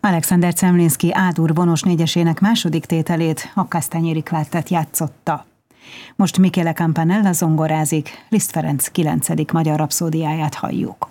Alexander Zemlinszky A-dur vonós négyesének második tételét a Castagnieri Quartett játszotta. Most Michele Campanella zongorázik, Liszt Ferenc 9. magyar rapszódiáját halljuk.